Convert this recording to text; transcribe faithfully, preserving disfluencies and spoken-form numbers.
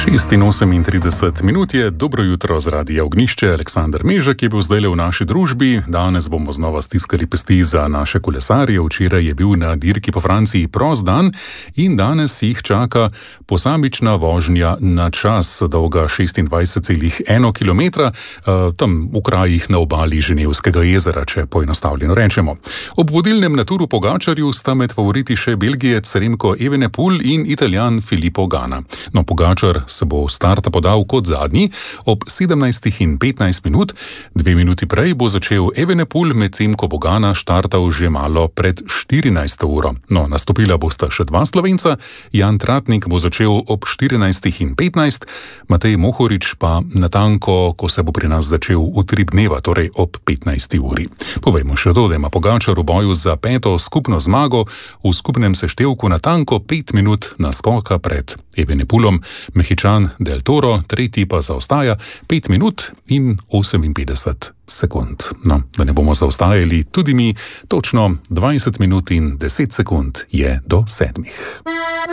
šest in osemintrideset minut je, dobro jutro z Radia Ognjišče, Aleksander Mežek je bil zdajle v naši družbi, danes bomo znova stiskali pesti za naše kolesarje, včeraj je bil na dirki po Franciji prost dan in danes jih čaka posamična vožnja na čas, dolga šestindvajset celih ena kilometra, tam v krajih na obali Ženevskega jezera, če poenostavljeno rečemo. Ob vodilnem Naturu Pogačarju sta med favoriti še Belgijec Remco Evenepoel in Italijan Filippo Ganna. No, Pogačar se bo v starta podal kot zadnji ob sedemnajstih in petnajst minut, dve minuti prej bo začel Evenepoel, medtem ko bo Ganna štartal že malo pred štirinajsto uro. No, nastopila bosta še dva Slovenca, Jan Tratnik bo začel ob štirinajstih in petnajst, Matej Mohorič pa natanko, ko se bo pri nas začel utrip dneva, torej ob petnajsti uri. Povejmo še to, da ima Pogačar v boju za peto skupno zmago v skupnem seštevku natanko pet minut naskoka pred Evenepoelom, Mehičan Del Toro, tretji pa zaostaja pet minut in oseminpetdeset sekund. No, da ne bomo zaostajali tudi mi, točno dvajset minut in deset sekund je do sedmih.